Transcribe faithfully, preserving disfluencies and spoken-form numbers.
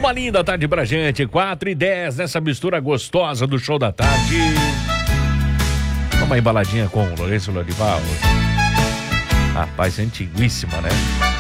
Uma linda tarde pra gente, quatro e dez, nessa mistura gostosa do show da tarde. Uma embaladinha com o Lourenço Lorival. Rapaz, antiguíssima, né?